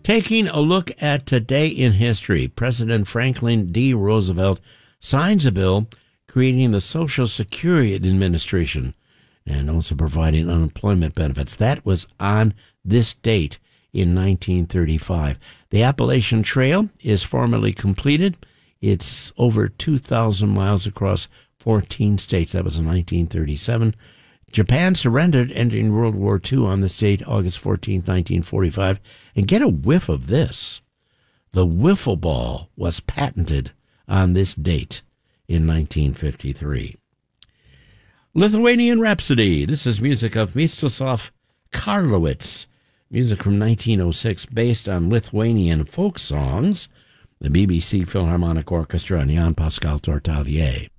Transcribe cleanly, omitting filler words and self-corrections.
Taking a look at today in history, President Franklin D. Roosevelt signs a bill creating the Social Security Administration and also providing unemployment benefits. That was on this date in 1935. The Appalachian Trail is formally completed. It's over 2,000 miles across 14 states. That was in 1937. Japan surrendered, ending World War II on this date, August 14, 1945. And get a whiff of this. The wiffle ball was patented on this date in 1953. Lithuanian Rhapsody. This is music of Mstislav Karlowitz. Music from 1906 based on Lithuanian folk songs. The BBC Philharmonic Orchestra and Jan Pascal Tortalier.